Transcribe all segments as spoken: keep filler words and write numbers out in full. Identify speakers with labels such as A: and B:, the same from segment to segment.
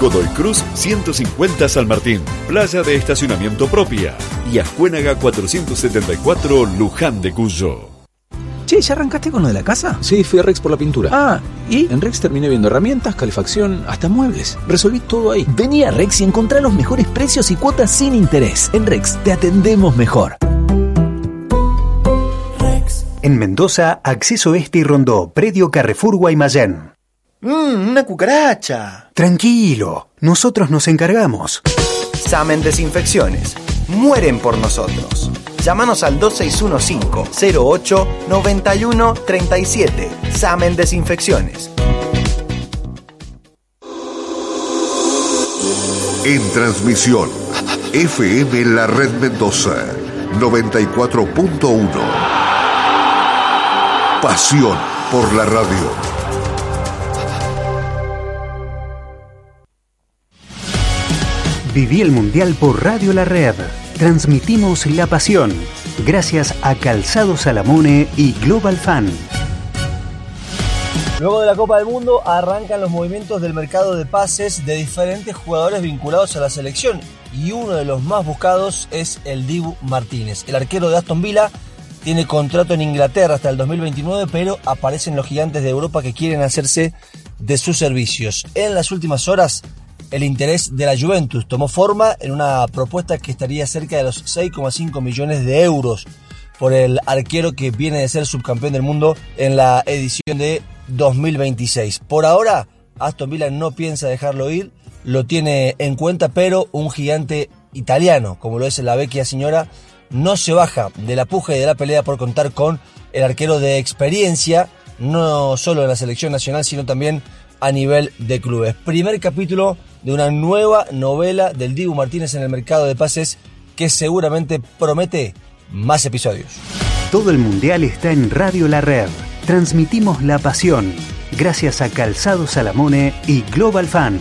A: Godoy Cruz ciento cincuenta San Martín, playa de estacionamiento propia, y Ascuénaga cuatrocientos setenta y cuatro Luján de Cuyo.
B: Che, ¿ya arrancaste con lo de la casa?
C: Sí, fui a Rex por la pintura.
B: Ah, ¿y?
C: En Rex terminé viendo herramientas, calefacción, hasta muebles. Resolví todo ahí.
D: Vení a Rex y encontrá los mejores precios y cuotas sin interés. En Rex te atendemos mejor.
E: Rex. En Mendoza, Acceso Este y Rondó, predio Carrefour Guaymallén.
F: Mmm, una cucaracha.
E: Tranquilo, nosotros nos encargamos.
G: Samen Desinfecciones. Mueren por nosotros. Llámanos al dos seis uno cinco, cero ocho, nueve uno tres siete. Samen Desinfecciones.
H: En transmisión, F M La Red Mendoza, noventa y cuatro punto uno. Pasión por la radio.
E: Viví el Mundial por Radio La Red. Transmitimos la pasión. Gracias a Calzado Salamone y Global Fan.
I: Luego de la Copa del Mundo arrancan los movimientos del mercado de pases de diferentes jugadores vinculados a la selección. Y uno de los más buscados es el Dibu Martínez. El arquero de Aston Villa tiene contrato en Inglaterra hasta el dos mil veintinueve, pero aparecen los gigantes de Europa que quieren hacerse de sus servicios. En las últimas horas, el interés de la Juventus tomó forma en una propuesta que estaría cerca de los seis coma cinco millones de euros por el arquero que viene de ser subcampeón del mundo en la edición de dos mil veintiséis. Por ahora, Aston Villa no piensa dejarlo ir, lo tiene en cuenta, pero un gigante italiano, como lo es la Vecchia Signora, no se baja de la puja y de la pelea por contar con el arquero de experiencia, no solo en la selección nacional, sino también a nivel de clubes. Primer capítulo de una nueva novela del Dibu Martínez en el mercado de pases que seguramente promete más episodios.
E: Todo el Mundial está en Radio La Red. Transmitimos la pasión. Gracias a Calzado Salamone y Global Fan.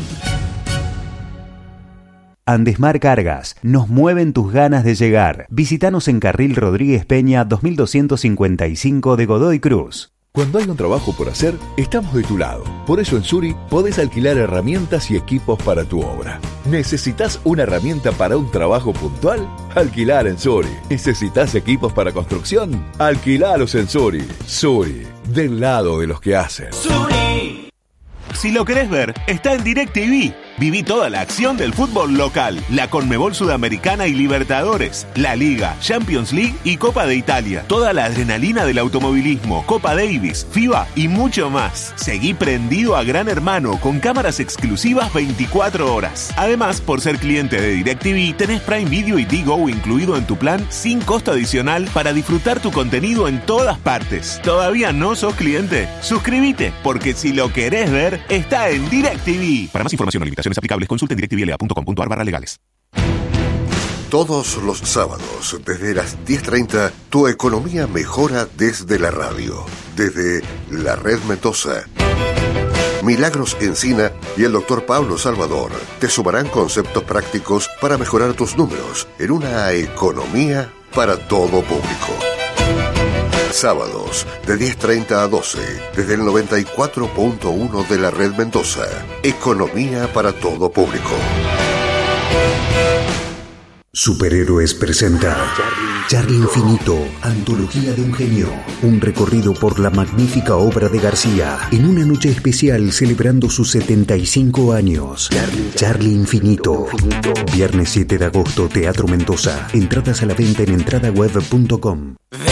E: Andesmar Cargas, nos mueven tus ganas de llegar. Visítanos en Carril Rodríguez Peña dos mil doscientos cincuenta y cinco de Godoy Cruz.
A: Cuando hay un trabajo por hacer, estamos de tu lado. Por eso en Suri podés alquilar herramientas y equipos para tu obra. ¿Necesitas una herramienta para un trabajo puntual? Alquilar en Suri. ¿Necesitas equipos para construcción? Alquilalos en Suri. Suri, del lado de los que hacen.
J: Suri. Si lo querés ver, está en DirecTV. Viví toda la acción del fútbol local, la Conmebol Sudamericana y Libertadores, la Liga, Champions League y Copa de Italia. Toda la adrenalina del automovilismo, Copa Davis, FIBA y mucho más. Seguí prendido a Gran Hermano con cámaras exclusivas veinticuatro horas. Además, por ser cliente de DirecTV, tenés Prime Video y Digo incluido en tu plan sin costo adicional para disfrutar tu contenido en todas partes. ¿Todavía no sos cliente? Suscríbete, porque si lo querés ver, está en DirecTV. Para más información o limitaciones aplicables, consulta en directvla punto com punto a r barra legales.
H: Todos los sábados, desde las diez treinta, tu economía mejora desde la radio. Desde La Red Mendoza. Milagros Encina y el doctor Pablo Salvador te sumarán conceptos prácticos para mejorar tus números en una economía para todo público. Sábados, de diez treinta a doce, desde el noventa y cuatro punto uno de la Red Mendoza. Economía para todo público.
E: Superhéroes presenta Charlie Infinito, antología de un genio. Un recorrido por la magnífica obra de García en una noche especial celebrando sus setenta y cinco años. Charlie, Charlie Infinito. Viernes siete de agosto, Teatro Mendoza. Entradas a la venta en entradaweb punto com.